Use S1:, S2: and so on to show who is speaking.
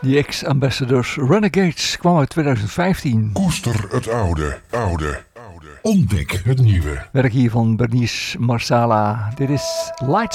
S1: The Ex-Ambassadors Renegades kwam uit 2015.
S2: Koester het oude. Ontdek het nieuwe.
S1: Werk hier van Bernice Marsala. Dit is Lights